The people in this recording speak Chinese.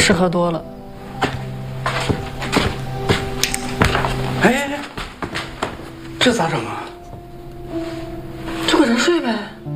是喝多了。 哎，这咋整啊？ 就搁这睡呗。